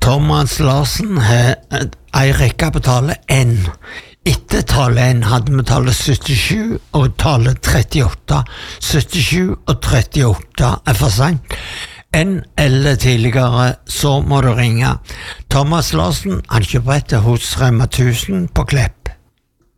Thomas Larsen har ei rekke på tallet N. Etter tallet N hadde vi tallet 77 og tallet 38. 77 og 38 for sent. N eller tidligere, så må du ringe. Thomas Larsen, han kjøper etter hos Rema 1000 på Klepp.